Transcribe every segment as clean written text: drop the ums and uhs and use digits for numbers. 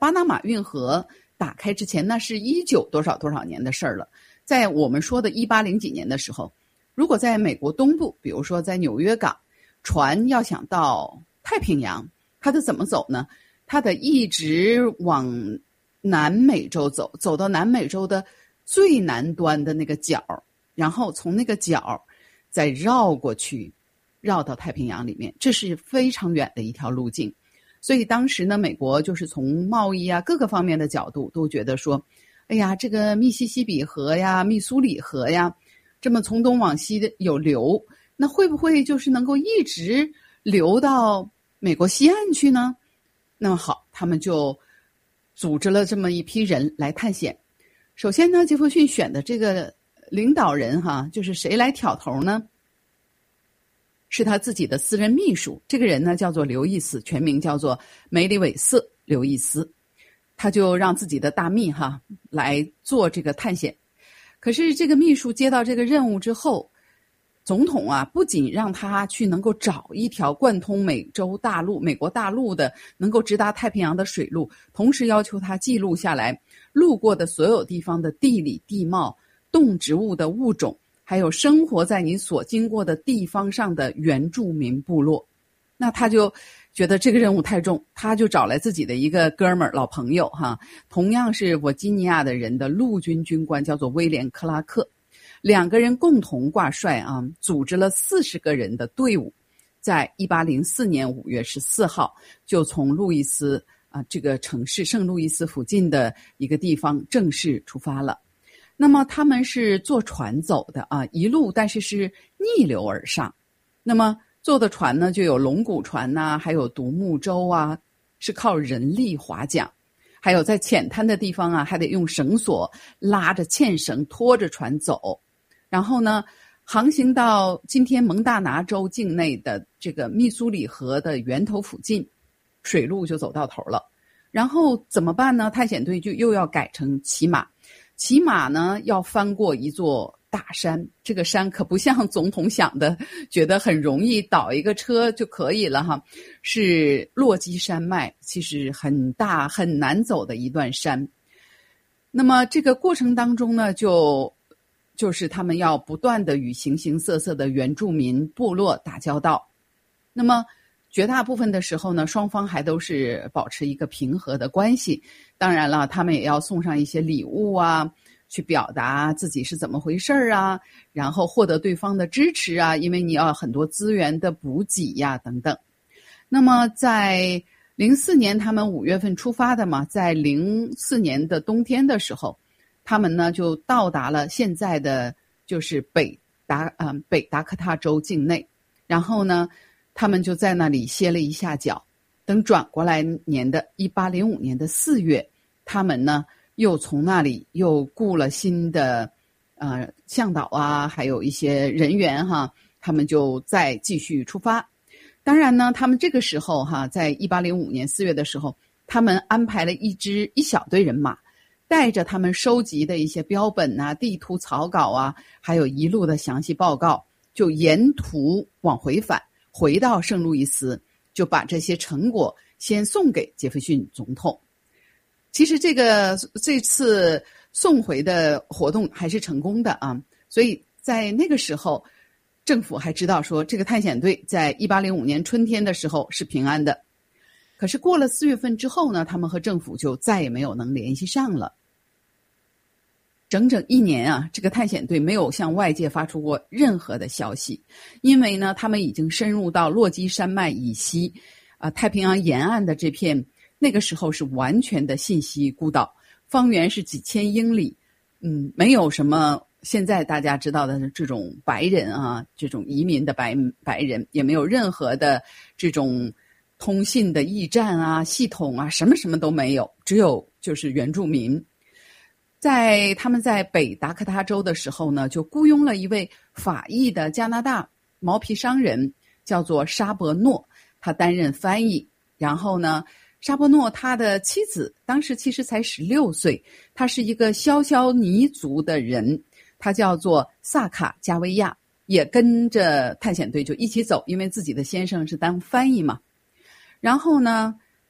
巴拿马运河打开之前，那是19多少多少年的事儿了。在我们说的1800几年的时候，如果在美国东部，比如说在纽约港，船要想到太平洋，它得怎么走呢？它得一直往南美洲走，走到南美洲的最南端的那个角，然后从那个角再绕过去，绕到太平洋里面，这是非常远的一条路径。所以当时呢，美国就是从贸易啊各个方面的角度都觉得说，哎呀，这个密西西比河呀、密苏里河呀，这么从东往西的有流，那会不会就是能够一直流到美国西岸去呢？那么好，他们就组织了这么一批人来探险。首先呢，杰弗逊选的这个领导人就是谁来挑头呢？是他自己的私人秘书，这个人呢叫做刘易斯，全名叫做梅里韦瑟·刘易斯。他就让自己的大秘来做这个探险。可是这个秘书接到这个任务之后，总统不仅让他去能够找一条贯通美国大陆的能够直达太平洋的水路，同时要求他记录下来路过的所有地方的地理地貌、动植物的物种，还有生活在你所经过的地方上的原住民部落。那他就觉得这个任务太重，他就找来自己的一个哥们儿老朋友同样是弗吉尼亚的人的陆军军官，叫做威廉·克拉克。两个人共同挂帅组织了40个人的队伍，在1804年5月14号就从路易斯这个城市圣路易斯附近的一个地方正式出发了。那么他们是坐船走的一路，但是是逆流而上。那么坐的船呢，就有龙骨船还有独木舟是靠人力划桨。还有在浅滩的地方还得用绳索拉着纤绳拖着船走。然后呢，航行到今天蒙大拿州境内的这个密苏里河的源头附近，水路就走到头了。然后怎么办呢？探险队就又要改成骑马。骑马呢，要翻过一座大山，这个山可不像总统想的觉得很容易倒一个车就可以了是落基山脉，其实很大很难走的一段山。那么这个过程当中呢，就是他们要不断的与形形色色的原住民部落打交道。那么绝大部分的时候呢，双方还都是保持一个平和的关系。当然了，他们也要送上一些礼物去表达自己是怎么回事然后获得对方的支持因为你要很多资源的补给等等。那么在04年他们5月份出发的嘛，在04年的冬天的时候，他们呢就到达了现在的就是北达科他州境内。然后呢，他们就在那里歇了一下脚。等转过来年的1805年的4月，他们呢又从那里又雇了新的向导还有一些人员他们就再继续出发。当然呢，他们这个时候在1805年4月的时候，他们安排了一小队人马，带着他们收集的一些标本地图草稿还有一路的详细报告，就沿途往回返，回到圣路易斯，就把这些成果先送给杰弗逊总统。其实这次送回的活动还是成功的所以在那个时候，政府还知道说这个探险队在1805年春天的时候是平安的。可是过了4月份之后呢，他们和政府就再也没有能联系上了。整整1年这个探险队没有向外界发出过任何的消息，因为呢，他们已经深入到落基山脉以西太平洋沿岸的这片，那个时候是完全的信息孤岛，方圆是几千英里，没有什么现在大家知道的这种白人这种移民的白人，也没有任何的这种通信的驿站系统什么都没有，只有就是原住民。他们在北达科他州的时候呢，就雇佣了一位法裔的加拿大毛皮商人，叫做沙伯诺，他担任翻译。然后呢，沙伯诺他的妻子当时其实才16岁，他是一个肖肖尼族的人，他叫做萨卡加维亚，也跟着探险队就一起走，因为自己的先生是当翻译嘛。然后呢，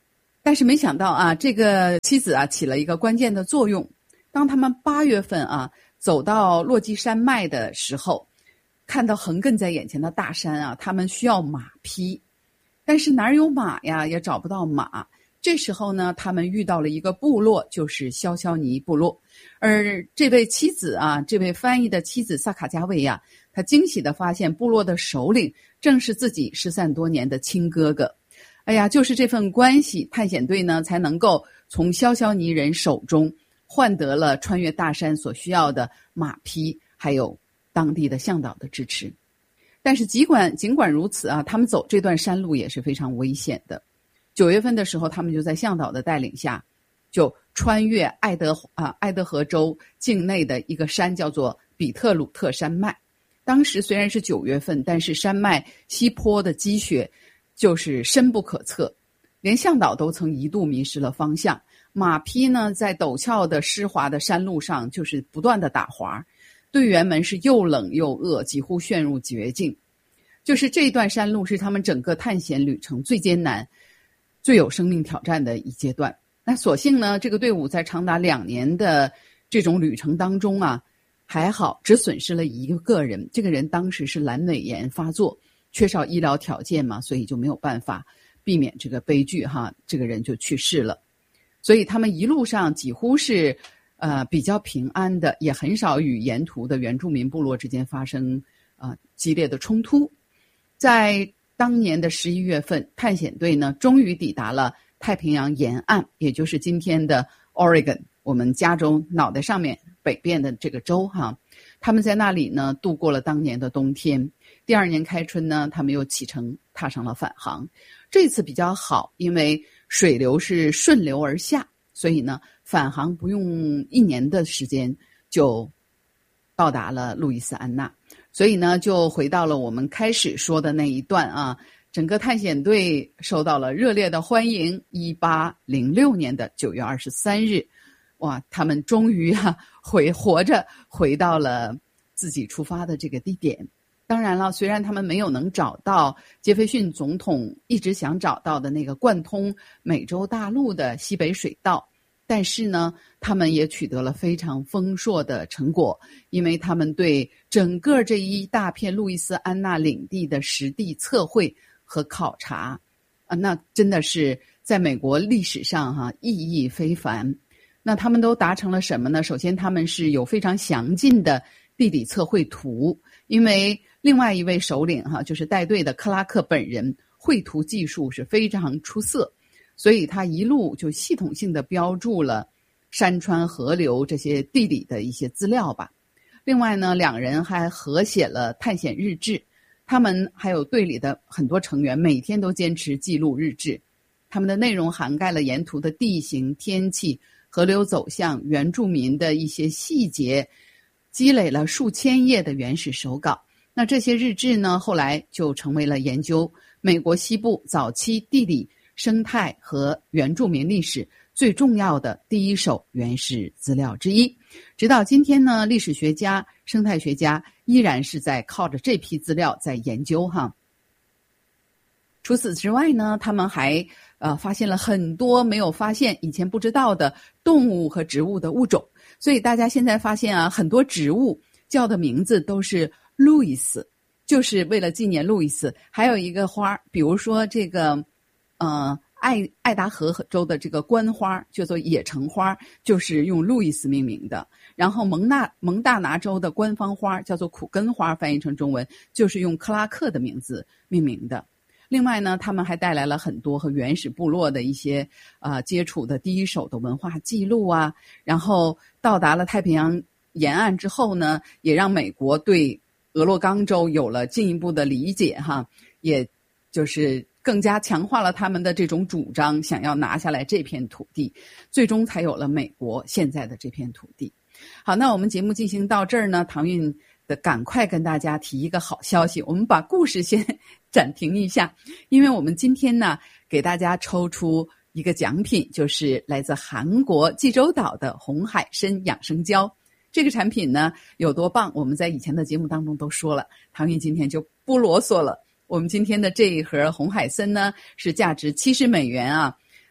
但是没想到啊，这个妻子啊起了一个关键的作用。当他们8月份啊走到落基山脉的时候，看到横亘在眼前的大山啊，他们需要马匹，但是哪有马呀，也找不到马。这时候呢，他们遇到了一个部落，就是肖肖尼部落。而这位妻子啊，这位翻译的妻子萨卡加维亚，他惊喜地发现部落的首领正是自己失散多年的亲哥哥。哎呀，就是这份关系，探险队呢才能够从肖肖尼人手中换得了穿越大山所需要的马匹，还有当地的向导的支持。但是尽管如此啊，他们走这段山路也是非常危险的。9月份的时候，他们就在向导的带领下，就穿越爱德荷州境内的一个山，叫做比特鲁特山脉。当时虽然是9月份，但是山脉西坡的积雪就是深不可测，连向导都曾一度迷失了方向。马匹呢，在陡峭的湿滑的山路上就是不断的打滑，队员们是又冷又饿，几乎陷入绝境。就是这段山路是他们整个探险旅程最艰难、最有生命挑战的一阶段。那所幸呢，这个队伍在长达2年的这种旅程当中啊，还好只损失了一个人。这个人当时是阑尾炎发作，缺少医疗条件嘛，所以就没有办法避免这个悲剧哈，这个人就去世了。所以他们一路上几乎是比较平安的，也很少与沿途的原住民部落之间发生激烈的冲突。在当年的11月份，探险队呢终于抵达了太平洋沿岸，也就是今天的 Oregon， 我们加州脑袋上面北边的这个州哈。他们在那里呢度过了当年的冬天。第2年开春呢，他们又启程踏上了返航。这次比较好，因为水流是顺流而下，所以呢返航不用1年的时间就到达了路易斯安那。所以呢就回到了我们开始说的那一段啊，整个探险队受到了热烈的欢迎。1806年的9月23日，哇，他们终于活着回到了自己出发的这个地点。当然了，虽然他们没有能找到杰斐逊总统一直想找到的那个贯通美洲大陆的西北水道，但是呢，他们也取得了非常丰硕的成果，因为他们对整个这一大片路易斯安那领地的实地测绘和考察，那真的是在美国历史上意义非凡。那他们都达成了什么呢？首先，他们是有非常详尽的地理测绘图，因为另外一位首领就是带队的克拉克本人绘图技术是非常出色，所以他一路就系统性的标注了山川河流这些地理的一些资料吧。另外呢，2人还合写了探险日志，他们还有队里的很多成员每天都坚持记录日志。他们的内容涵盖了沿途的地形、天气、河流走向、原住民的一些细节，积累了数千页的原始手稿。那这些日志呢，后来就成为了研究美国西部早期地理、生态和原住民历史最重要的第一手原始资料之一。直到今天呢，历史学家、生态学家依然是在靠着这批资料在研究哈。除此之外呢，他们还发现了很多没有发现以前不知道的动物和植物的物种。所以大家现在发现很多植物叫的名字都是路易斯，就是为了纪念路易斯。还有一个花，比如说这个爱达荷州的这个官花叫做野橙花，就是用路易斯命名的。然后蒙大拿州的官方花叫做苦根花，翻译成中文就是用克拉克的名字命名的。另外呢，他们还带来了很多和原始部落的一些接触的第一手的文化记录啊。然后到达了太平洋沿岸之后呢，也让美国对俄勒冈州有了进一步的理解哈，也就是更加强化了他们的这种主张，想要拿下来这片土地，最终才有了美国现在的这片土地。好，那我们节目进行到这儿呢，唐韵的赶快跟大家提一个好消息，我们把故事先暂停一下，因为我们今天呢给大家抽出一个奖品，就是来自韩国济州岛的红海参养生胶。这个产品呢有多棒，我们在以前的节目当中都说了，唐韵今天就不啰嗦了。我们今天的这一盒红海参呢是价值$70啊，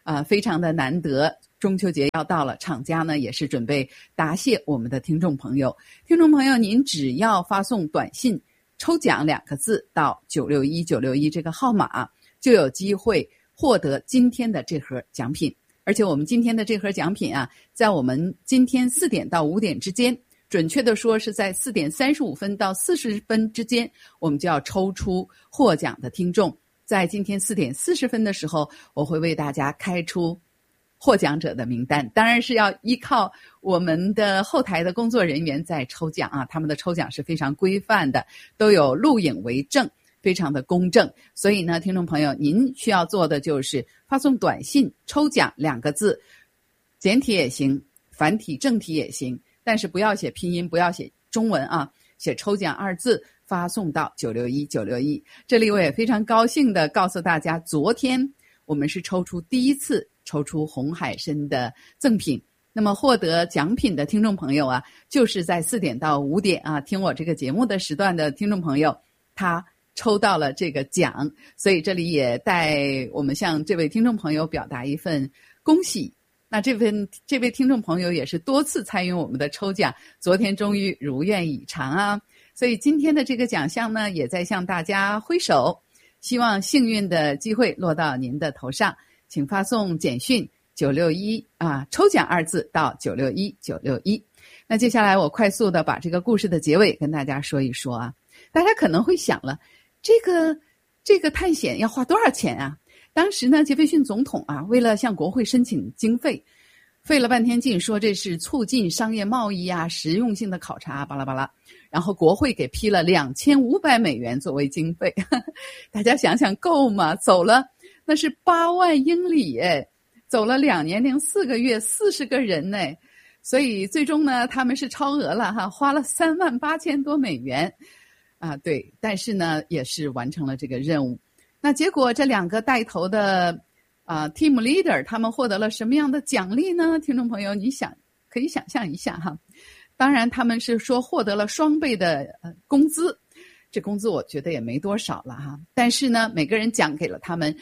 非常的难得。中秋节要到了，厂家呢也是准备答谢我们的听众朋友。听众朋友，您只要发送短信抽奖2个字到961961这个号码，就有机会获得今天的这盒奖品。而且我们今天的这盒奖品啊，在我们今天4点到5点之间，准确的说是在4点35分到40分之间，我们就要抽出获奖的听众。在今天4点40分的时候，我会为大家开出获奖者的名单，当然是要依靠我们的后台的工作人员在抽奖啊，他们的抽奖是非常规范的，都有录影为证，非常的公正。所以呢，听众朋友，您需要做的就是发送短信抽奖2个字，简体也行，繁体正体也行，但是不要写拼音，不要写中文啊，写抽奖2字发送到961961。这里我也非常高兴的告诉大家，昨天我们是抽出第一次抽出红海参的赠品。那么获得奖品的听众朋友啊，就是在4点到5点啊听我这个节目的时段的听众朋友，他抽到了这个奖。所以这里也代我们向这位听众朋友表达一份恭喜。那这位听众朋友也是多次参与我们的抽奖，昨天终于如愿以偿啊。所以今天的这个奖项呢，也在向大家挥手，希望幸运的机会落到您的头上。请发送简讯961抽奖2字到961961。那接下来我快速的把这个故事的结尾跟大家说一说啊。大家可能会想了，这个探险要花多少钱啊？当时呢，杰斐逊总统啊，为了向国会申请经费，费了半天劲，说这是促进商业贸易啊，实用性的考察，巴拉巴拉。然后国会给批了2500美元作为经费，大家想想够吗？走了那是8万英里哎，走了2年零4个月，40个人哎，所以最终呢，他们是超额了哈，花了38000多美元啊，对，但是呢，也是完成了这个任务。那结果这2个带头的team leader 他们获得了什么样的奖励呢？听众朋友，你可以想象一下哈。当然他们是说获得了双倍的工资，这工资我觉得也没多少了哈。但是呢，每个人奖给了他们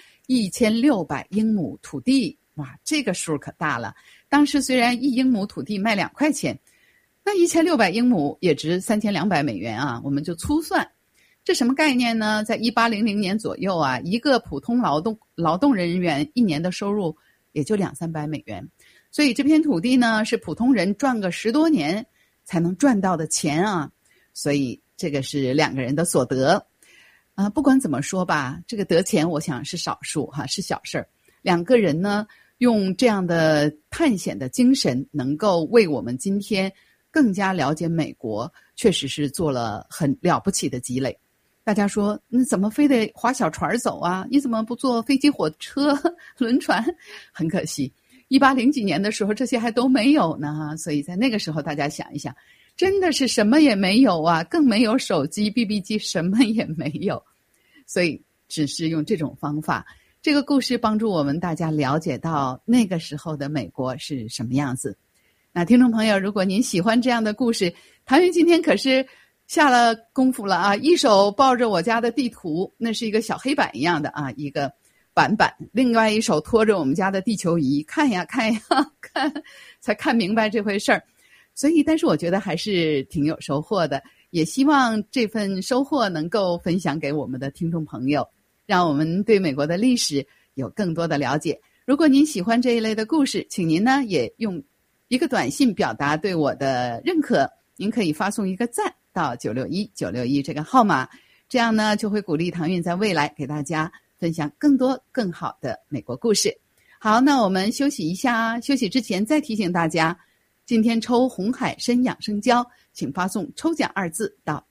1600英亩土地，哇，这个数可大了。当时虽然1英亩土地卖2块钱，那1600英亩也值3200美元啊。我们就粗算，这什么概念呢？在1800年左右啊，一个普通劳动人员1年的收入也就200-300美元。所以这片土地呢，是普通人赚个10多年才能赚到的钱啊。所以这个是2个人的所得不管怎么说吧，这个得钱我想是少数哈，是小事儿。2个人呢，用这样的探险的精神，能够为我们今天更加了解美国，确实是做了很了不起的积累。大家说，那怎么非得划小船走啊？你怎么不坐飞机、火车、轮船？很可惜，1800几年的时候，这些还都没有呢。所以在那个时候，大家想一想，真的是什么也没有啊，更没有手机、BB 机，什么也没有。所以只是用这种方法，这个故事帮助我们大家了解到那个时候的美国是什么样子。那听众朋友，如果您喜欢这样的故事，唐云今天可是下了功夫了啊！一手抱着我家的地图，那是一个小黑板一样的啊，一个板，另外一手拖着我们家的地球仪，看呀看，才看明白这回事儿。所以，但是我觉得还是挺有收获的，也希望这份收获能够分享给我们的听众朋友，让我们对美国的历史有更多的了解。如果您喜欢这一类的故事，请您呢也用一个短信表达对我的认可，您可以发送一个赞到961961这个号码，这样呢就会鼓励唐韵在未来给大家分享更多更好的美国故事。好，那我们休息一下，休息之前再提醒大家，今天抽红海参养生胶，请发送抽奖2字到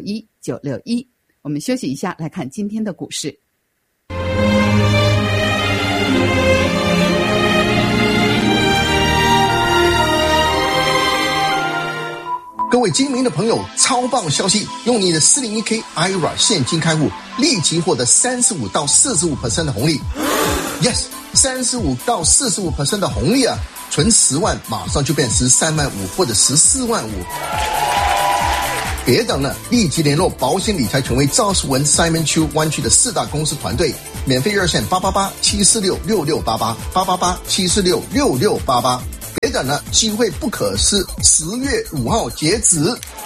961961。我们休息一下，来看今天的股市。 各位精明的朋友，超棒消息！用你的 401k IRA 现金开户，立即获得35到45% 的红利。Yes， 35到45% 的红利啊！存10万，马上就变13万5或者14万5。 别等了，立即联络保险理财权威赵世文 Simon Chu 湾区的4大公司团队，免费热线888-746-6688，888-746-6688。别等了，机会不可失，10月5号截止。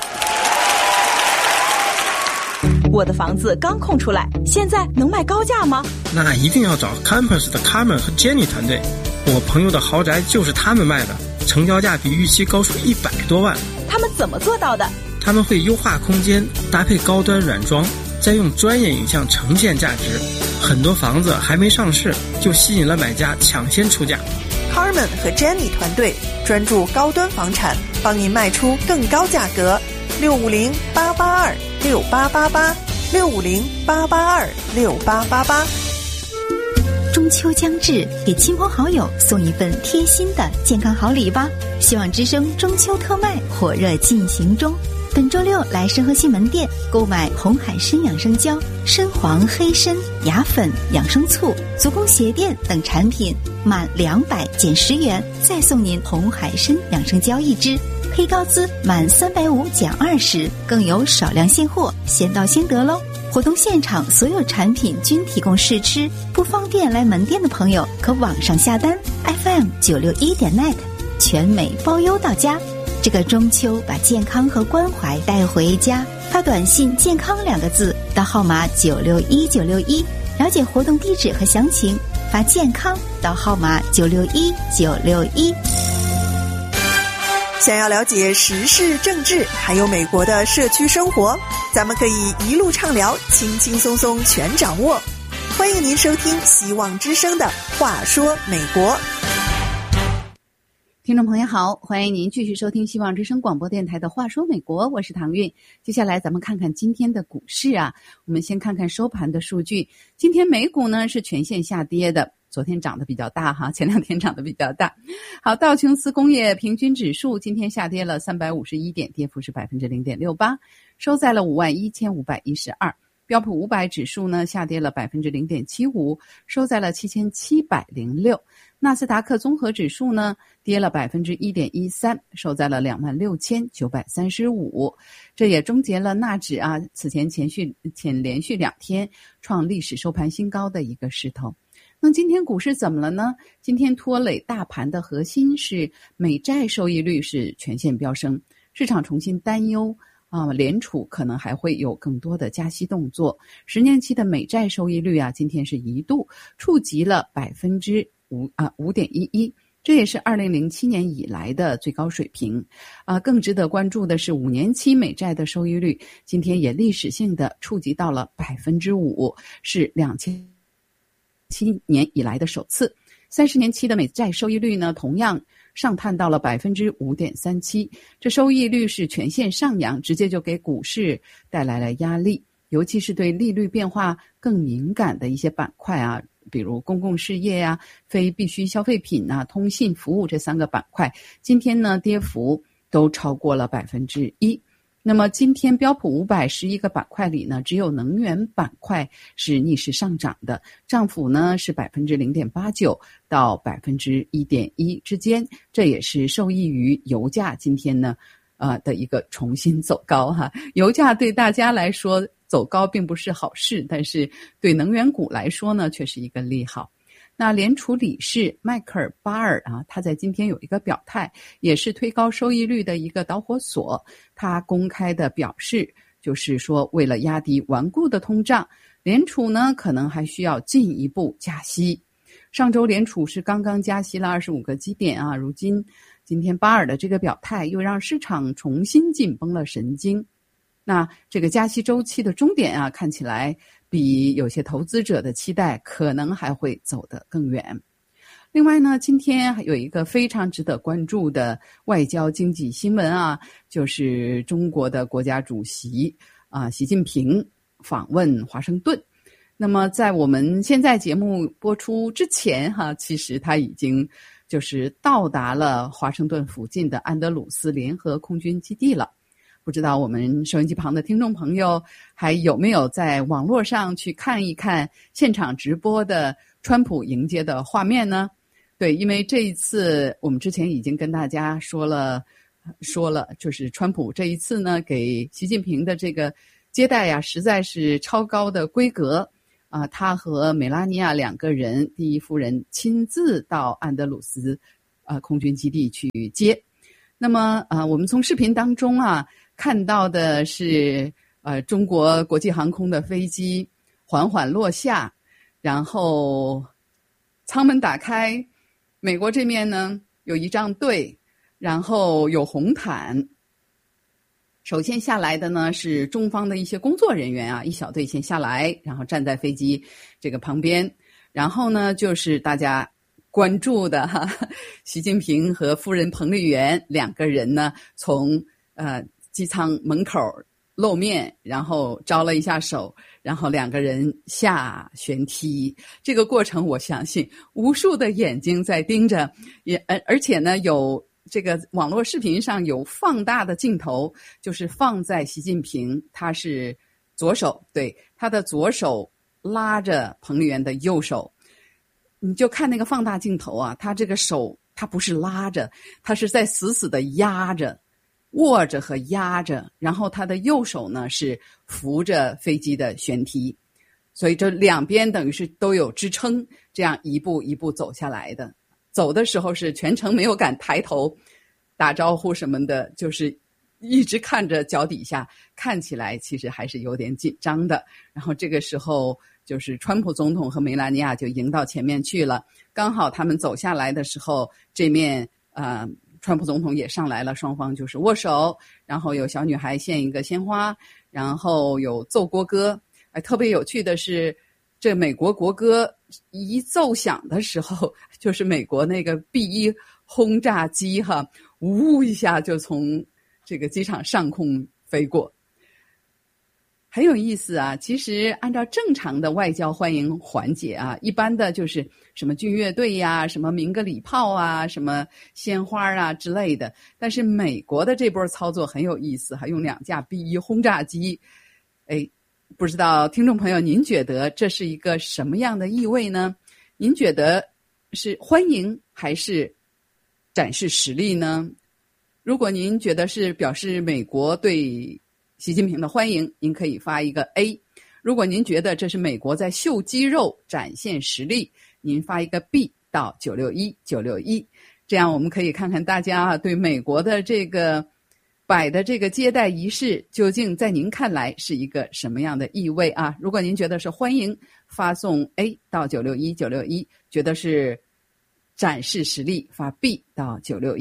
我的房子刚空出来，现在能卖高价吗？ 那一定要找 Campus 的 Carmen 和 Jenny 团队，我朋友的豪宅就是他们卖的，成交价比预期高出100多万。 他们怎么做到的？ 他们会优化空间，搭配高端软装，再用专业影像呈现价值。很多房子还没上市，就吸引了买家抢先出价。 Carmen 和 Jenny 团队专注高端房产，帮您卖出更高价格。650-882-6888，650-882-6888。 中秋将至，给亲朋好友送一份贴心的健康好礼吧！希望之声中秋特卖火热进行中，本周6来申河西门店购买红海参养生胶、参黄黑参、牙粉、养生醋、足弓鞋垫等产品，满200减10元，再送您红海参养生胶1支。黑高资满350减20，更有少量现货，先到先得喽！活动现场所有产品均提供试吃，不方便来门店的朋友可网上下单 FM961.net， 全美包邮到家。这个中秋把健康和关怀带回家，发短信健康2个字到号码961961，了解活动地址和详情，发健康到号码961961。 想要了解时事政治还有美国的社区生活，咱们可以一路畅聊，轻轻松松全掌握。欢迎您收听希望之声的话说美国。 听众朋友好，欢迎您继续收听希望之声广播电台的话说美国，我是唐韵。接下来咱们看看今天的股市啊，我们先看看收盘的数据。今天美股呢是全线下跌的，昨天涨得比较大哈，前2天涨得比较大。好，道琼斯工业平均指数今天下跌了351点，跌幅是 0.68%， 收在了51512。标普500指数呢下跌了 0.75%， 收在了7706。纳斯达克综合指数呢跌了 1.13%， 收在了26935。这也终结了纳指啊此前连续2天创历史收盘新高的一个势头。那今天股市怎么了呢？今天拖累大盘的核心是美债收益率是全线飙升，市场重新担忧联储可能还会有更多的加息动作。10年期的美债收益率啊，今天是一度触及了 5.11%， 这也是2007年以来的最高水平。更值得关注的是5年期美债的收益率，今天也历史性的触及到了 5%， 是2007年以来的首次。30年期的美债收益率呢，同样上探到了 5.37%， 这收益率是全线上扬，直接就给股市带来了压力，尤其是对利率变化更敏感的一些板块啊，比如公共事业啊、非必需消费品啊、通信服务这3个板块，今天呢跌幅都超过了 1%。那么今天标普511个板块里呢，只有能源板块是逆势上涨的，涨幅呢是 0.89% 到 1.1% 之间，这也是受益于油价今天呢的一个重新走高哈。油价对大家来说走高并不是好事，但是对能源股来说呢却是一个利好。那联储理事迈克尔·巴尔啊，他在今天有一个表态，也是推高收益率的一个导火索。他公开的表示，就是说为了压低顽固的通胀，联储呢可能还需要进一步加息。上周联储是刚刚加息了25个基点啊，如今今天巴尔的这个表态又让市场重新紧绷了神经。那这个加息周期的终点啊，看起来比有些投资者的期待可能还会走得更远。另外呢，今天有一个非常值得关注的外交经济新闻啊，就是中国的国家主席习近平访问华盛顿。那么在我们现在节目播出之前其实他已经就是到达了华盛顿附近的安德鲁斯联合空军基地了。不知道我们收音机旁的听众朋友还有没有在网络上去看一看现场直播的川普迎接的画面呢？对，因为这一次我们之前已经跟大家说了说了，就是川普这一次呢给习近平的这个接待呀，实在是超高的规格啊。他和梅拉尼亚两个人，第一夫人亲自到安德鲁斯空军基地去接。那么我们从视频当中看到的是中国国际航空的飞机缓缓落下，然后舱门打开，美国这面呢有仪仗队，然后有红毯。首先下来的呢是中方的一些工作人员一小队先下来，然后站在飞机这个旁边，然后呢就是大家关注的习近平和夫人彭丽媛两个人呢从机舱门口露面，然后招了一下手，然后两个人下舷梯。这个过程我相信无数的眼睛在盯着，而且呢有这个网络视频上有放大的镜头，就是放在习近平，他是左手，对，他的左手拉着彭丽媛的右手，你就看那个放大镜头他这个手他不是拉着，他是在死死的压着，握着和压着，然后他的右手呢是扶着飞机的舷梯，所以这两边等于是都有支撑，这样一步一步走下来的。走的时候是全程没有敢抬头打招呼什么的，就是一直看着脚底下，看起来其实还是有点紧张的。然后这个时候就是川普总统和梅拉尼亚就迎到前面去了，刚好他们走下来的时候，这面川普总统也上来了，双方就是握手，然后有小女孩献一个鲜花，然后有奏国歌。特别有趣的是，这美国国歌一奏响的时候，就是美国那个 B-1 轰炸机呜一下就从这个机场上空飞过。很有意思其实按照正常的外交欢迎环节一般的就是什么军乐队什么鸣个礼炮什么鲜花之类的，但是美国的这波操作很有意思还用2架 B-1 轰炸机。不知道听众朋友您觉得这是一个什么样的意味呢？您觉得是欢迎还是展示实力呢？如果您觉得是表示美国对习近平的欢迎，您可以发一个 A。 如果您觉得这是美国在秀肌肉展现实力，您发一个 B 到961。这样我们可以看看大家对美国的这个摆的这个接待仪式究竟在您看来是一个什么样的意味如果您觉得是欢迎，发送 A 到961，觉得是展示实力，发 B 到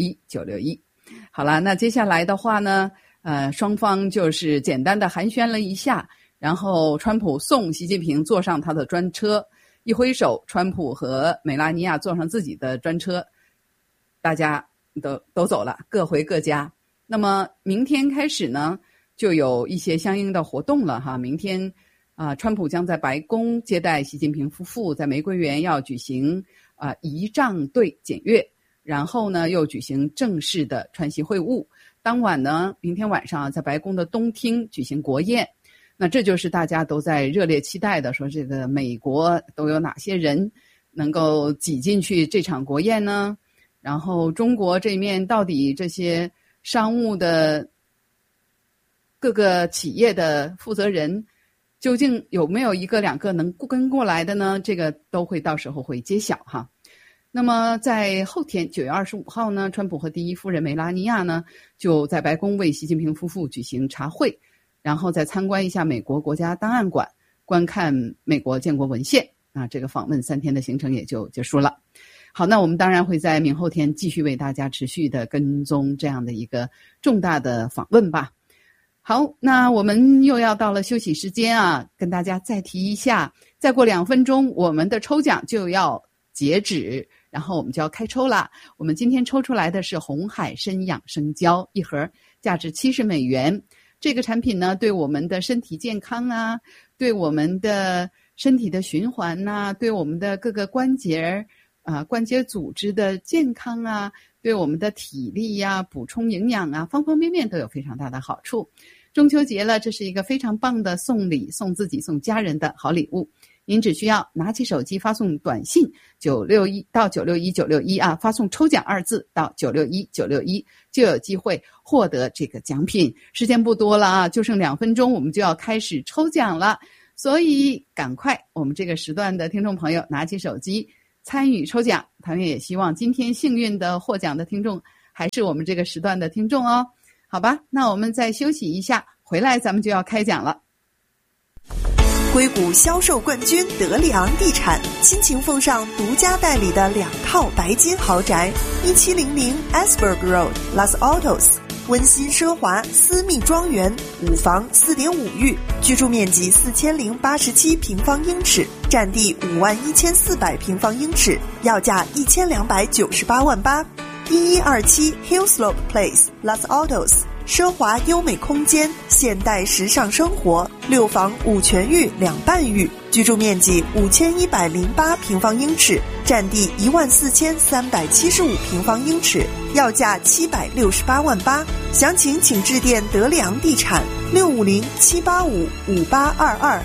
961。好了，那接下来的话呢双方就是简单的寒暄了一下，然后川普送习近平坐上他的专车，一挥手，川普和梅拉尼亚坐上自己的专车，大家都走了，各回各家。那么明天开始呢就有一些相应的活动了明天川普将在白宫接待习近平夫妇，在玫瑰园要举行仪仗队检阅，然后呢又举行正式的川习会晤。当晚呢，明天晚上在白宫的东厅举行国宴。那这就是大家都在热烈期待的，说这个美国都有哪些人能够挤进去这场国宴呢？然后中国这面到底这些商务的各个企业的负责人究竟有没有1个2个能跟过来的呢？这个都会到时候会揭晓那么在后天9月25号呢，川普和第一夫人梅拉尼亚呢就在白宫为习近平夫妇举行茶会，然后再参观一下美国国家档案馆，观看美国建国文献这个访问3天的行程也就结束了。好，那我们当然会在明后天继续为大家持续的跟踪这样的一个重大的访问吧。好，那我们又要到了休息时间跟大家再提一下，再过2分钟我们的抽奖就要截止，然后我们就要开抽了。我们今天抽出来的是红海参养生胶一盒，价值$70。这个产品呢对我们的身体健康对我们的身体的循环对我们的各个关节关节组织的健康对我们的体力补充营养方方面面都有非常大的好处。中秋节了，这是一个非常棒的送礼，送自己送家人的好礼物。 您只需要拿起手机发送短信961到961961啊，发送抽奖2字到961961，就有机会获得这个奖品。时间不多了啊，就剩2分钟，我们就要开始抽奖了，所以赶快我们这个时段的听众朋友拿起手机参与抽奖。唐月也希望今天幸运的获奖的听众还是我们这个时段的听众哦。好吧，那我们再休息一下，回来咱们就要开奖了。 硅谷销售冠军德里昂地产亲情奉上独家代理的2套白金豪宅，1700 Asberg Road Los Altos， 温馨奢华私密庄园，5房4.5浴，居住面积4087平方英尺，占地51400平方英尺，要价1298万8。1127 Hillslope Place Los Altos， 奢华优美空间，现代时尚生活，6房5全浴2半浴，居住面积5108平方英尺，占地14375平方英尺，要价768万8。详情请致电德里昂地产650-785-5822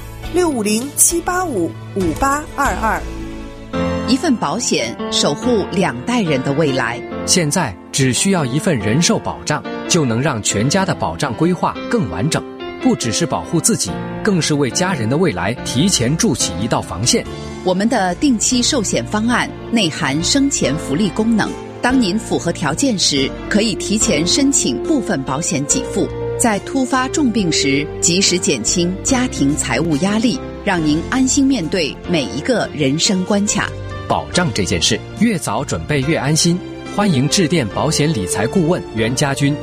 650-785-5822。 一份保险守护2代人的未来。 现在只需要一份人寿保障，就能让全家的保障规划更完整，不只是保护自己，更是为家人的未来提前筑起一道防线。 我们的定期寿险方案内含生前福利功能，当您符合条件时，可以提前申请部分保险给付，在突发重病时及时减轻家庭财务压力，让您安心面对每一个人生关卡。 保障这件事，越早准备越安心。欢迎致电保险理财顾问袁家军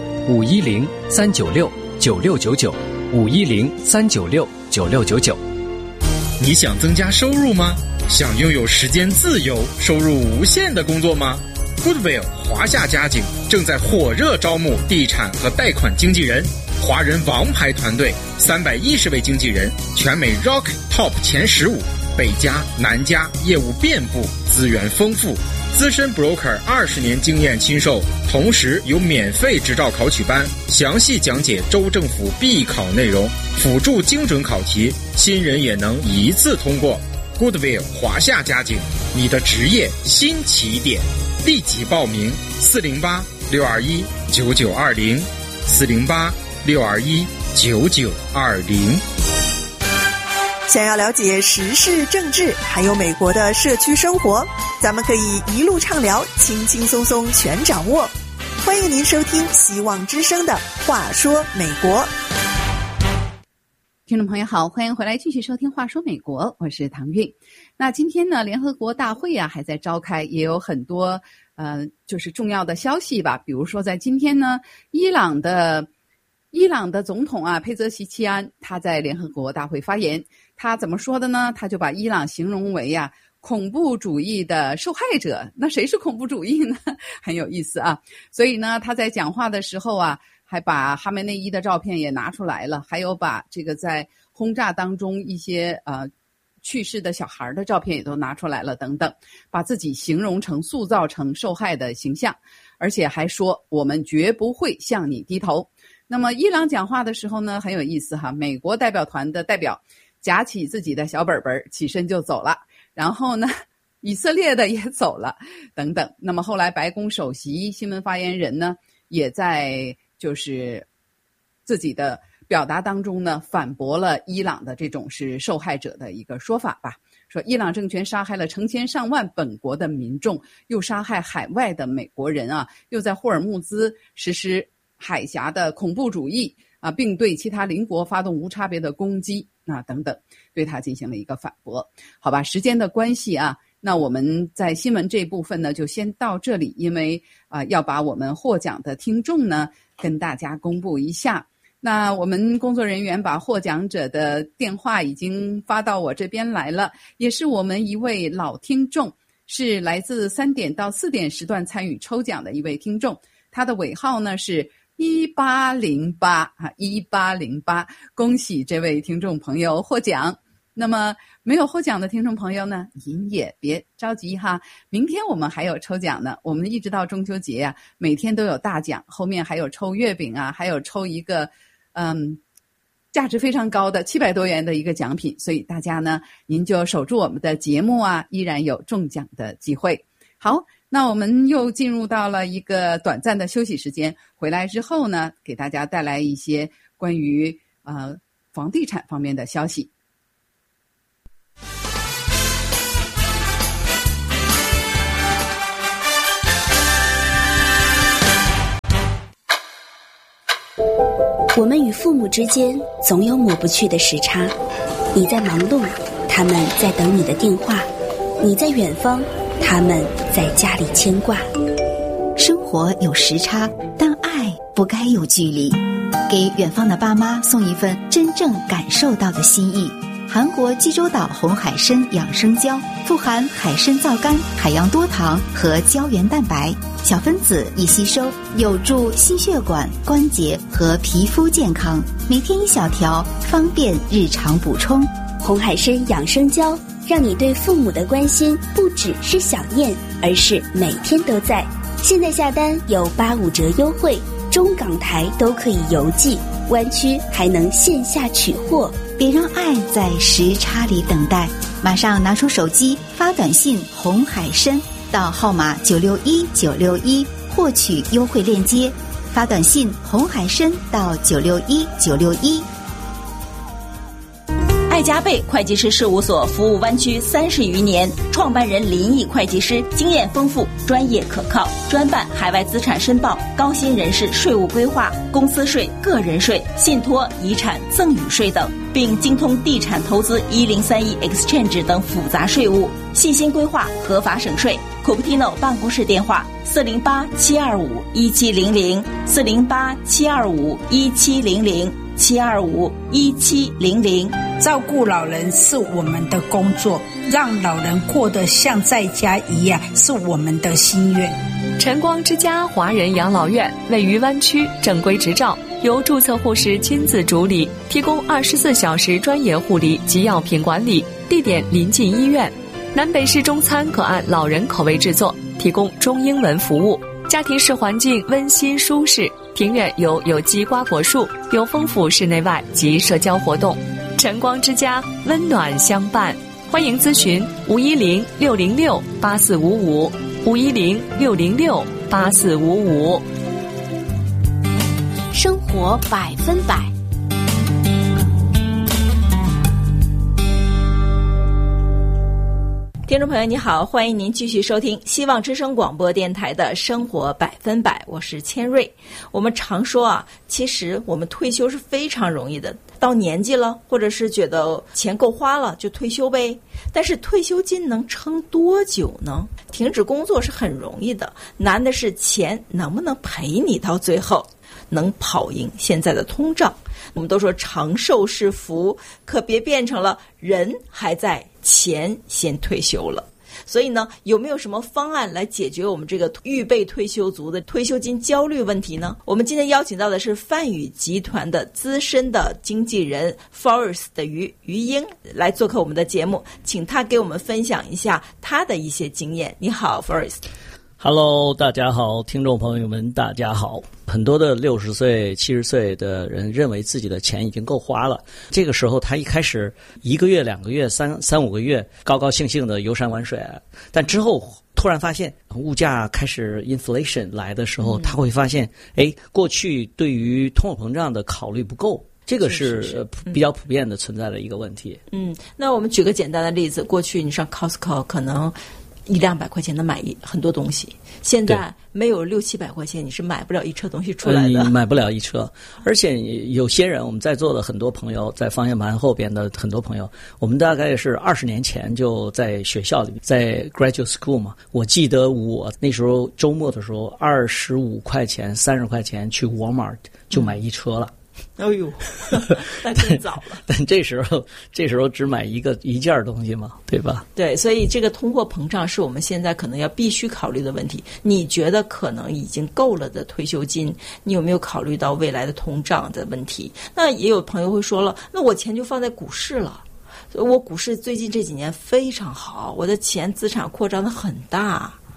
510-396-9699 510-396-9699。 你想增加收入吗？想拥有时间自由、收入无限的工作吗？ Goodwill 华夏家景正在火热招募地产和贷款经纪人，华人王牌团队310位经纪人，全美 Rock Top 前15，北加南加，业务遍布，资源丰富，资深 broker 20年经验亲授，同时有免费执照考取班，详细讲解州政府必考内容，辅助精准考题，新人也能一次通过。Goodwill 华夏家景，你的职业新起点，立即报名408-621-9920 408-621-9920。 想要了解时事政治还有美国的社区生活，咱们可以一路畅聊，轻轻松松全掌握。欢迎您收听希望之声的话说美国。 听众朋友好，欢迎回来继续收听话说美国，我是唐韵。那今天呢，联合国大会啊还在召开，也有很多就是重要的消息吧。比如说在今天呢，伊朗的总统啊佩泽西奇安他在联合国大会发言，他怎么说的呢？他就把伊朗形容为恐怖主义的受害者。那谁是恐怖主义呢？很有意思啊。所以呢，他在讲话的时候啊，还把哈梅内伊的照片也拿出来了，还有把这个在轰炸当中一些去世的小孩的照片也都拿出来了等等，把自己塑造成受害的形象，而且还说我们绝不会向你低头。那么伊朗讲话的时候呢，很有意思哈，美国代表团的代表夹起自己的小本本起身就走了，然后呢以色列的也走了等等。那么后来白宫首席新闻发言人呢，也在就是自己的表达当中呢，反驳了伊朗的这种是受害者的一个说法吧，说伊朗政权杀害了成千上万本国的民众，又杀害海外的美国人又在霍尔木兹实施海峡的恐怖主义并对其他邻国发动无差别的攻击等等，对他进行了一个反驳。好吧，时间的关系那我们在新闻这一部分呢就先到这里，因为要把我们获奖的听众呢跟大家公布一下。那我们工作人员把获奖者的电话已经发到我这边来了，也是我们一位老听众，是来自3点到4点时段参与抽奖的一位听众，他的尾号呢是1808，恭喜这位听众朋友获奖。那么没有获奖的听众朋友呢，您也别着急哈，明天我们还有抽奖呢，我们一直到中秋节每天都有大奖，后面还有抽月饼还有抽一个价值非常高的700多元的一个奖品，所以大家呢，您就守住我们的节目啊，依然有中奖的机会。好，那我们又进入到了一个短暂的休息时间，回来之后呢，给大家带来一些关于房地产方面的消息。 我们与父母之间总有抹不去的时差，你在忙碌，他们在等你的电话；你在远方，他们在家里牵挂。 生活有时差，但爱不该有距离。给远方的爸妈送一份真正感受到的心意。韩国济州岛红海参养生胶富含海参皂苷、海洋多糖和胶原蛋白，小分子易吸收，有助心血管、关节和皮肤健康。每天1小条，方便日常补充。 红海参养生胶，让你对父母的关心不只是想念，而是每天都在。现在下单有85折优惠，中港台都可以邮寄，湾区还能线下取货。 别让爱在时差里等待，马上拿出手机发短信红海参到号码961961获取优惠链接，发短信红海参到961961。 爱加倍会计师事务所服务湾区30余年，创办人林毅会计师经验丰富，专业可靠，专办海外资产申报、高薪人士税务规划、公司税、个人税、信托、遗产、赠与税等，并精通地产投资1031 Exchange 等复杂税务，细心规划，合法省税。Cupertino 办公室电话408-725-1700 408-725-1700 725-1700。 照顾老人是我们的工作，让老人过得像在家一样是我们的心愿。 晨光之家华人养老院位于湾区，正规执照，由注册护士亲自主理，提供24小时专业护理及药品管理，地点临近医院。南北式中餐可按老人口味制作，提供中英文服务。家庭式环境温馨舒适，庭院有机瓜果树，有丰富室内外及社交活动。晨光之家温暖相伴，欢迎咨询510-606-8455 510-606-8455。 生活100%。 听众朋友你好，欢迎您继续收听希望之声广播电台的生活100%，我是千瑞。我们常说啊，其实我们退休是非常容易的，到年纪了，或者是觉得钱够花了就退休呗。但是退休金能撑多久呢？停止工作是很容易的，难的是钱能不能陪你到最后，能跑赢现在的通胀。我们都说长寿是福，可别变成了人还在，钱先退休了。所以呢，有没有什么方案来解决我们这个预备退休族的退休金焦虑问题呢？我们今天邀请到的是泛宇集团的资深的经纪人 Forest 的于英来做客我们的节目，请他给我们分享一下他的一些经验。你好 Forest。Hello， 大家好，听众朋友们，大家好。很多的60岁、70岁的人认为自己的钱已经够花了，这个时候他一开始1个月、2个月、3、5个月高高兴兴的游山玩水，但之后突然发现物价开始 inflation 来的时候，他会发现，过去对于通货膨胀的考虑不够。这个是比较普遍的存在的一个问题。 那我们举个简单的例子，过去你上 Costco 可能100-200块钱能买很多东西，现在没有600-700块钱你是买不了一车东西出来的。 你买不了一车，而且有些人，我们在座的很多朋友，在方向盘后边的很多朋友，我们大概是20年前就在学校里，在 graduate school 嘛。我记得我那时候周末的时候25块钱、30块钱去 Walmart 就买一车了。 哎呦，那真早了。 但这时候只买一件东西嘛，对吧？ 对，所以这个通货膨胀是我们现在可能要必须考虑的问题。你觉得可能已经够了的退休金，你有没有考虑到未来的通胀的问题？那也有朋友会说了，那我钱就放在股市了，我股市最近这几年非常好，我的钱资产扩张的很大。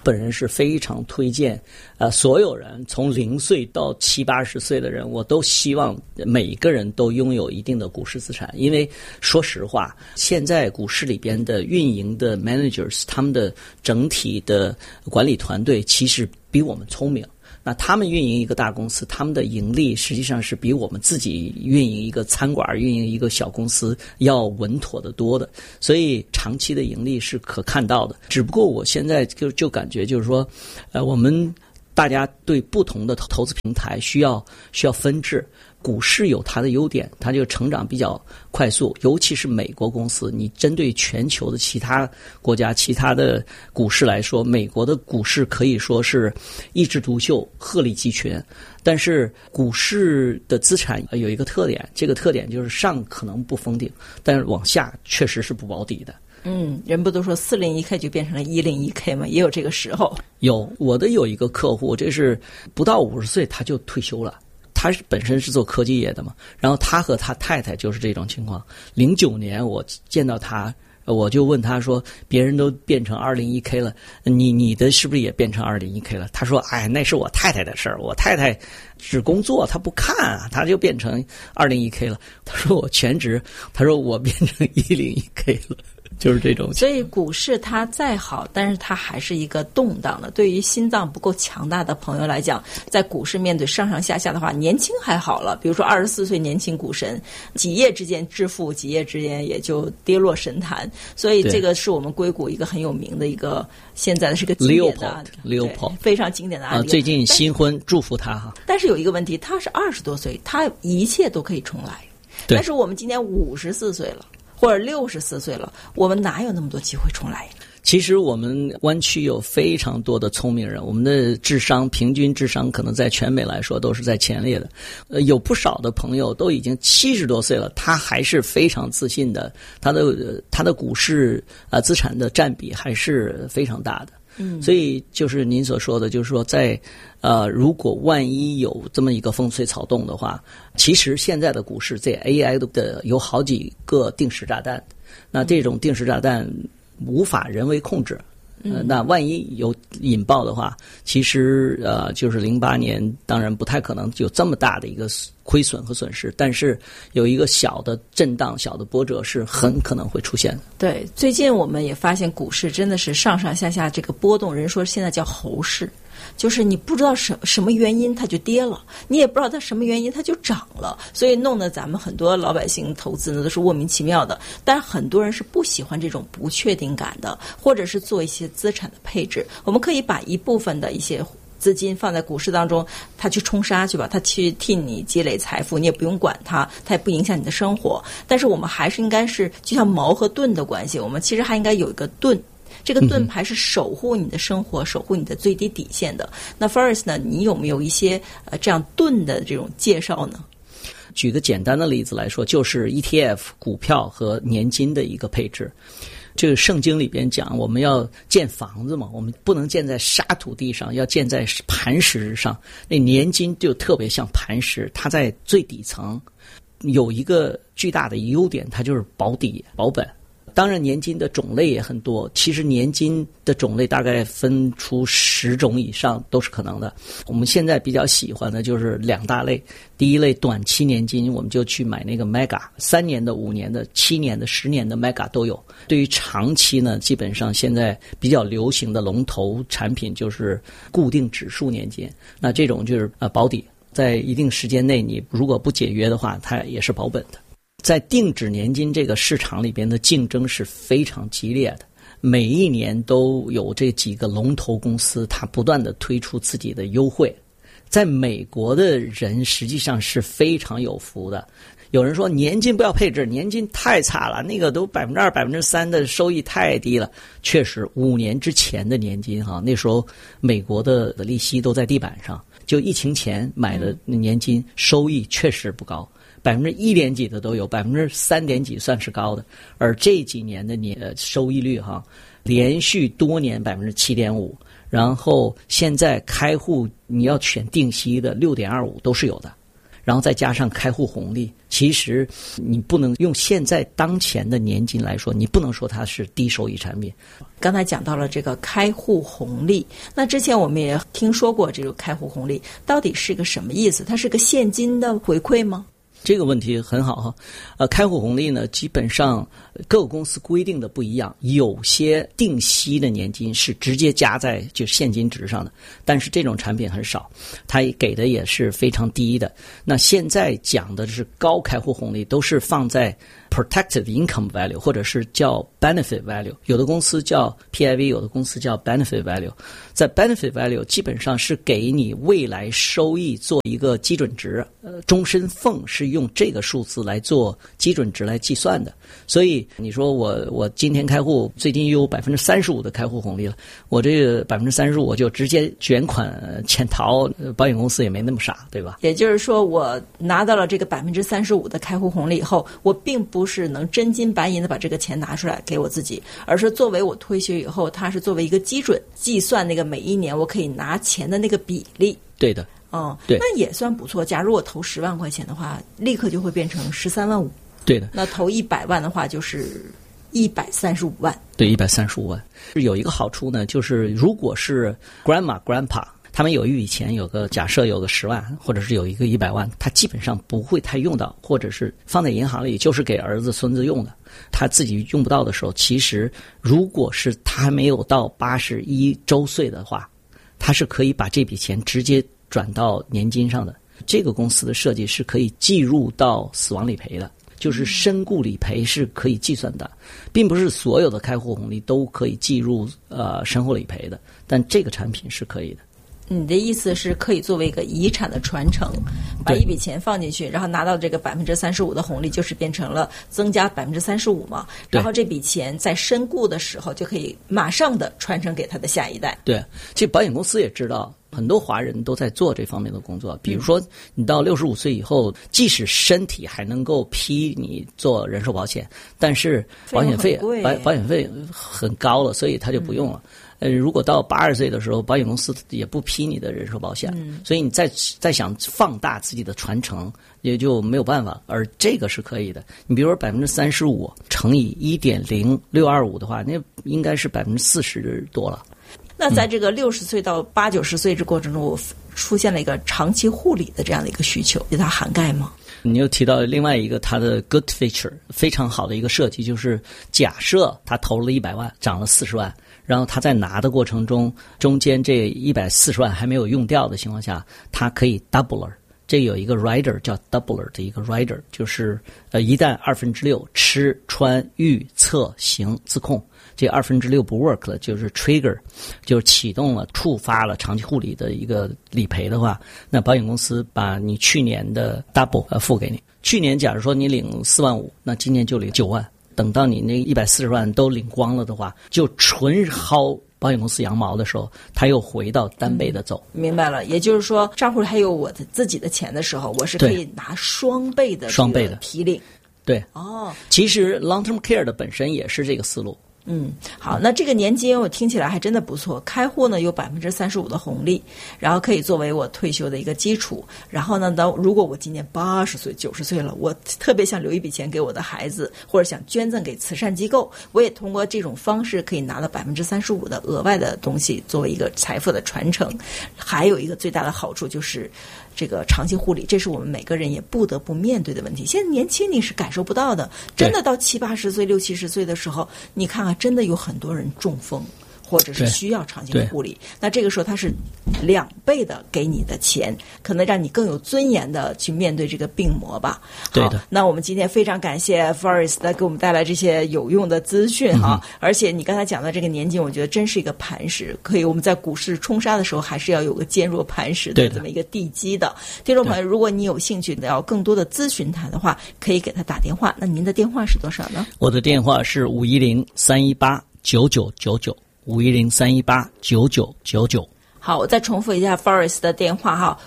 本人是非常推荐，所有人从0岁到70、80岁的人，我都希望每一个人都拥有一定的股市资产。因为说实话，现在股市里边的运营的 managers， 他们的整体的管理团队其实比我们聪明。那他们运营一个大公司，他们的盈利实际上是比我们自己运营一个餐馆、运营一个小公司要稳妥得多的，所以长期的盈利是可看到的。只不过我现在就感觉就是说，我们大家对不同的投资平台需要分制。股市有它的优点，它就成长比较快速，尤其是美国公司。你针对全球的其他国家、其他的股市来说，美国的股市可以说是一枝独秀、鹤立鸡群。但是股市的资产有一个特点，这个特点就是上可能不封顶，但是往下确实是不保底的。 人不都说401K 就变成了101K 吗？也有这个时候。 我的有一个客户，这是不到50岁他就退休了。他本身是做科技业的嘛，然后他和他太太就是这种情况。09年我见到他，我就问他说：“别人都变成201K 了，你的是不是也变成201K 了？”他说：“哎，那是我太太的事儿，我太太只工作，她不看啊，她就变成201K 了。”他说：“我全职。”他说：“我变成101K 了。”就是这种。 所以股市它再好，但是它还是一个动荡的。对于心脏不够强大的朋友来讲，在股市面对上上下下的话，年轻还好了，比如说24岁年轻股神，几夜之间致富，几夜之间也就跌落神坛。所以这个是我们硅谷一个很有名的一个，现在的是个经典的案例，非常经典的案例。 最近新婚，祝福他哈。 但是有一个问题，他是20多岁，他一切都可以重来。但是我们今年54岁了。或者64岁了，我们哪有那么多机会重来？ 其实我们湾区有非常多的聪明人，我们的智商平均智商可能在全美来说都是在前列的。有不少的朋友都已经70多岁了，他还是非常自信的，他的股市资产的占比还是非常大的。所以就是您所说的，就是说在如果万一有这么一个风吹草动的话，其实现在的股市这 AI 的有好几个定时炸弹，那这种定时炸弹无法人为控制。那万一有引爆的话，其实就是08年，当然不太可能有这么大的一个亏损和损失，但是有一个小的震荡、小的波折是很可能会出现的。 对，最近我们也发现股市真的是上上下下这个波动，人说现在叫猴市。就是你不知道什么原因它就跌了，你也不知道它什么原因它就涨了，所以弄得咱们很多老百姓投资呢都是莫名其妙的。但是很多人是不喜欢这种不确定感的，或者是做一些资产的配置。我们可以把一部分的一些资金放在股市当中，它去冲杀去吧，它去替你积累财富，你也不用管它，它也不影响你的生活。但是我们还是应该是就像矛和盾的关系，我们其实还应该有一个盾。这个盾牌是守护你的生活，守护你的最低底线的。那 Forrest 呢？你有没有一些这样盾的这种介绍呢？ 举个简单的例子来说，就是 ETF 股票和年金的一个配置。这个圣经里边讲，我们要建房子嘛，我们不能建在沙土地上，要建在磐石上。那年金就特别像磐石，它在最底层有一个巨大的优点，它就是保底保本。当然年金的种类也很多，其实年金的种类大概分出10种以上都是可能的。我们现在比较喜欢的就是2大类，第一类短期年金，我们就去买那个 Mega，3年的、5年的、7年的、10年的 Mega 都有。对于长期呢，基本上现在比较流行的龙头产品就是固定指数年金，那这种就是保底，在一定时间内你如果不解约的话，它也是保本的。在定指年金这个市场里边的竞争是非常激烈的，每一年都有这几个龙头公司，它不断的推出自己的优惠。在美国的人实际上是非常有福的。有人说年金不要配置，年金太差了，那个都2%、3%的收益太低了。确实5年之前的年金那时候美国的利息都在地板上，就疫情前买的年金收益确实不高，1点几的都有，3点几算是高的。而这几年的收益率连续多年7.5%，然后现在开户你要选定息的6.25%都是有的。 然后再加上开户红利，其实你不能用现在当前的年金来说，你不能说它是低收益产品。 刚才讲到了这个开户红利，那之前我们也听说过这个开户红利到底是个什么意思？它是个现金的回馈吗？ 这个问题很好哈，开户红利呢，基本上各个公司规定的不一样，有些定息的年金是直接加在就现金值上的，但是这种产品很少，它给的也是非常低的。那现在讲的是高开户红利，都是放在 protected income value 或者是叫 benefit value， 有的公司叫 PIV， 有的公司叫 benefit value。在 benefit value 基本上是给你未来收益做一个基准值，终身俸是用这个数字来做基准值来计算的。所以你说我今天开户，最近又有 35% 的开户红利了，我这个 35% 我就直接卷款潜逃，保险公司也没那么傻，对吧？ 也就是说，我拿到了这个 35% 的开户红利以后，我并不是能真金白银的把这个钱拿出来给我自己，而是作为我退休以后，它是作为一个基准计算那个每一年我可以拿钱的那个比例。 对的。对， 那也算不错。假如我投10万块钱的话，立刻就会变成13万5。 对的。 那投100万的话，就是135万。 对，135万。有一个好处呢，就是如果是 grandma、grandpa， 他们有一笔钱，假设有个10万，或者是有一个100万，他基本上不会太用到，或者是放在银行里就是给儿子孙子用的，他自己用不到的时候，其实如果是他还没有到81周岁的话，他是可以把这笔钱直接转到年金上的。这个公司的设计是可以计入到死亡理赔的，就是身故理赔是可以计算的，并不是所有的开户红利都可以计入身后理赔的，但这个产品是可以的。 你的意思是可以作为一个遗产的传承，把一笔钱放进去，然后拿到这个 35% 的红利，就是变成了增加 35% 嘛，然后这笔钱在身故的时候就可以马上的传承给他的下一代。 对，其实保险公司也知道，很多华人都在做这方面的工作。比如说你到65岁以后，即使身体还能够批你做人寿保险，但是保险费很高了，所以他就不用了。如果到80岁的时候，保险公司也不批你的人寿保险，所以你再想放大自己的传承，也就没有办法。而这个是可以的。你比如说35%乘以1.0625的话，那应该是40%多了。 那在这个60岁到80-90岁这过程中，我出现了一个长期护理的这样的一个需求，给它涵盖吗？ 你又提到另外一个它的 good feature， 非常好的一个设计，就是假设他投了100万，涨了40万，然后他在拿的过程中，中间这140万还没有用掉的情况下，他可以 doubler。这有一个 rider 叫 doubler 的一个 rider， 就是一旦6/2吃穿预测行自控，这6/2不 work 了，就是 trigger， 就是启动了触发了长期护理的一个理赔的话，那保险公司把你去年的 double 付给你。去年假如说你领4万5，那今年就领9万，等到你那140万都领光了的话，就纯薅保险公司羊毛的时候，他又回到单倍的走。 明白了，也就是说账户里还有我自己的钱的时候，我是可以拿双倍的提领。 对，其实 long-term care 的本身也是这个思路。 好，那这个年金我听起来还真的不错。开户呢有 35% 的红利，然后可以作为我退休的一个基础。然后呢，如果我今年80岁、90岁了，我特别想留一笔钱给我的孩子，或者想捐赠给慈善机构，我也通过这种方式可以拿到 35% 的额外的东西，作为一个财富的传承。还有一个最大的好处就是这个长期护理，这是我们每个人也不得不面对的问题。现在年轻你是感受不到的，真的到70-80岁、60-70岁的时候，你看看真的有很多人中风，或者是需要长期的护理，那这个时候它是2倍的给你的钱，可能让你更有尊严的去面对这个病魔吧。 对的。 那我们今天非常感谢 Forrest 来给我们带来这些有用的资讯哈。而且你刚才讲的这个年金，我觉得真是一个磐石，可以我们在股市冲杀的时候，还是要有个坚若磐石的这么一个地基的。听众朋友，如果你有兴趣要更多的咨询他的话，可以给他打电话。那您的电话是多少呢？ 我的电话是510-318-9999，510-318-9999。 好，我再重复一下 Forrest 的电话哈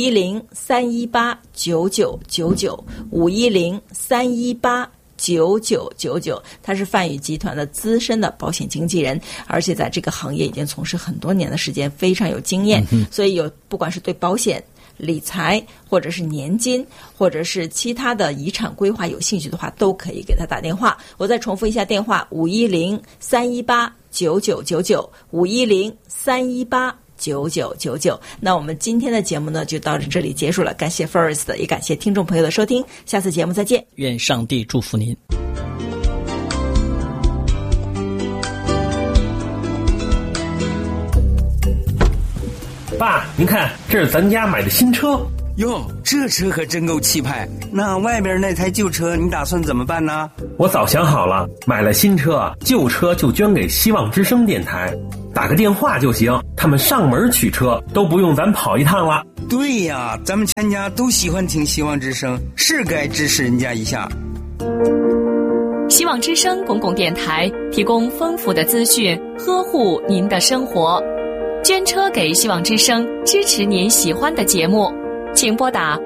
，510-318-9999，510-318-9999。他是泛宇集团的资深的保险经纪人，而且在这个行业已经从事很多年的时间，非常有经验。所以不管是对保险理财，或者是年金，或者是其他的遗产规划有兴趣的话，都可以给他打电话。我再重复一下电话：510-318-9999，510-318-9999。那我们今天的节目呢就到这里结束了，感谢 Forrest， 也感谢听众朋友的收听，下次节目再见。 愿上帝祝福您。 爸，您看，这是咱家买的新车。 哟，这车可真够气派。那外边那台旧车你打算怎么办呢？ 我早想好了，买了新车，旧车就捐给希望之声电台，打个电话就行，他们上门取车，都不用咱跑一趟了。 对呀，咱们全家都喜欢听希望之声，是该支持人家一下。 希望之声公共电台提供丰富的资讯，呵护您的生活。捐车给希望之声，支持您喜欢的节目，请拨打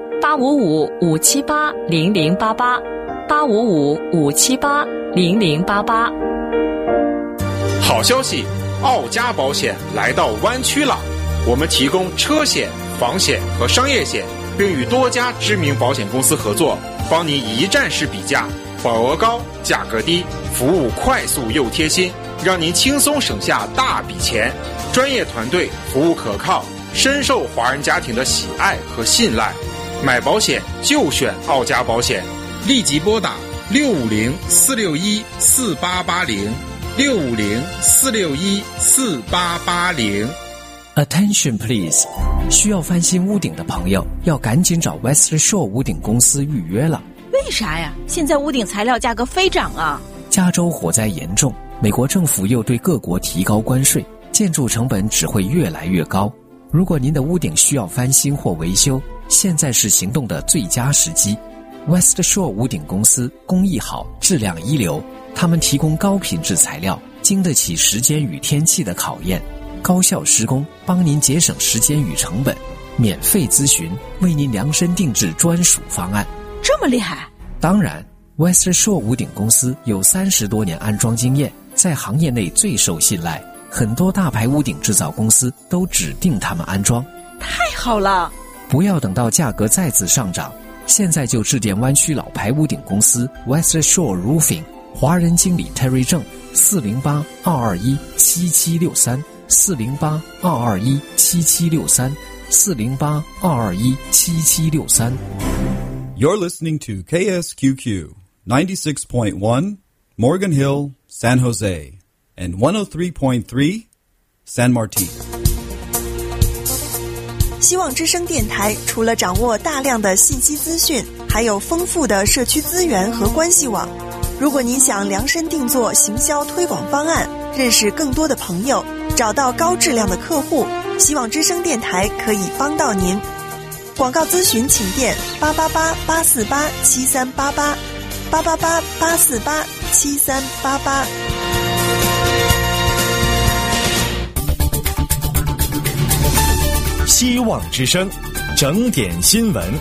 855-578-0088，855-578-0088。 好消息，奥家保险来到湾区了，我们提供车险、房险和商业险，并与多家知名保险公司合作，帮您一站式比价，保额高，价格低，服务快速又贴心，让您轻松省下大笔钱。专业团队，服务可靠，深受华人家庭的喜爱和信赖。买保险就选奥家保险，立即拨打 650-461-4880，650-461-4880。Attention please， 需要翻新屋顶的朋友要赶紧找 West Shore 屋顶公司预约了。 为啥呀？现在屋顶材料价格飞涨啊！ 加州火灾严重，美国政府又对各国提高关税，建筑成本只会越来越高。如果您的屋顶需要翻新或维修，现在是行动的最佳时机。West Shore 屋顶公司工艺好，质量一流，他们提供高品质材料，经得起时间与天气的考验，高效施工，帮您节省时间与成本，免费咨询，为您量身定制专属方案。 这么厉害？ 当然 West Shore 屋顶公司有30多年安装经验，在行业内最受信赖，很多大牌屋顶制造公司都指定他们安装。 太好了！ 不要等到价格再次上涨，现在就致电湾区老牌屋顶公司 West Shore Roofing， 华人经理 Terry 郑，408-221-7763 408-221-7763 408-221-7763。 You're listening to KSQQ 96.1 Morgan Hill, San Jose, and 103.3 San Martin。 希望之声电台除了掌握大量的信息资讯，还有丰富的社区资源和关系网。如果您想量身定做行销推广方案，认识更多的朋友，找到高质量的客户，希望之声电台可以帮到您。广告咨询请电888-848-7388 888-848-7388。 希望之声，整点新闻。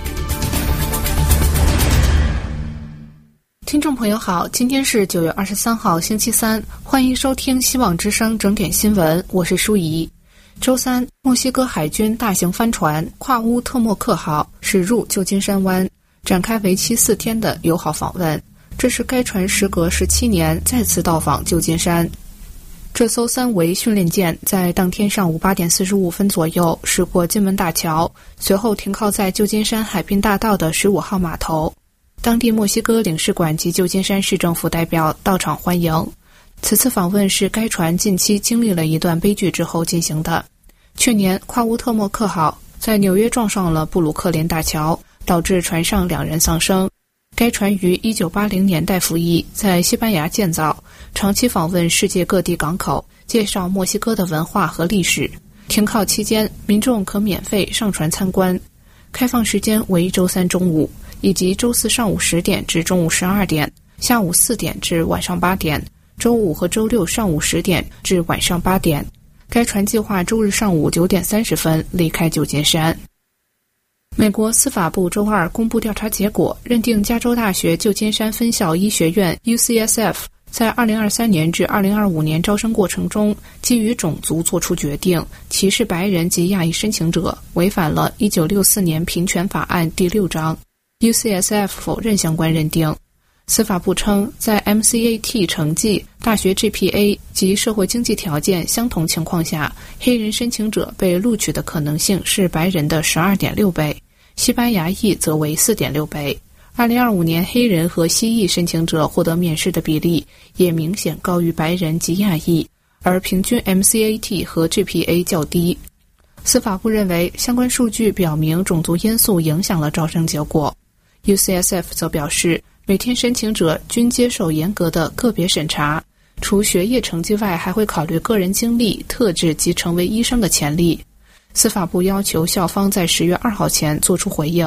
听众朋友好，今天是9月23号星期三，欢迎收听希望之声整点新闻，我是舒怡。周三，墨西哥海军大型帆船跨乌特莫克号驶入旧金山湾，展开为期4天的友好访问。这是该船时隔17年再次到访旧金山。这艘3桅训练舰在当天上午8点45分左右驶过金门大桥，随后停靠在旧金山海滨大道的15号码头。当地墨西哥领事馆及旧金山市政府代表到场欢迎。此次访问是该船近期经历了一段悲剧之后进行的。去年，跨乌特莫克号在纽约撞上了布鲁克林大桥，导致船上2人丧生。该船于1980年代服役，在西班牙建造，长期访问世界各地港口，介绍墨西哥的文化和历史。停靠期间，民众可免费上船参观。开放时间为周3中午，以及周4上午10点至中午12点，下午4点至晚上8点，周5和周6上午10点至晚上8点。该船计划周日上午9点30分离开旧金山。美国司法部周2公布调查结果，认定加州大学旧金山分校医学院 UCSF 在2023年至2025年招生过程中，基于种族作出决定，歧视白人及亚裔申请者，违反了1964年平权法案第6章。UCSF 否认相关认定。司法部称，在 MCAT 成绩、大学 GPA 及社会经济条件相同情况下，黑人申请者被录取的可能性是白人的 12.6 倍，西班牙裔则为 4.6 倍。2025年黑人和西裔申请者获得面试的比例也明显高于白人及亚裔，而平均 MCAT 和 GPA 较低。司法部认为，相关数据表明种族因素影响了招生结果。UCSF 则表示，每天申请者均接受严格的个别审查，除学业成绩外，还会考虑个人经历、特质及成为医生的潜力。司法部要求校方在10月2号前作出回应。